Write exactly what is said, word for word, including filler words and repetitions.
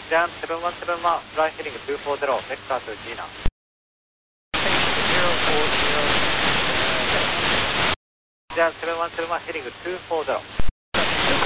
ジャンセブンワンセブンワン、フライヘディングツーフォーゼロ、ベクターとジーナ。ジャンセブンワンセブンワン、ヘディングツーフォーゼロ。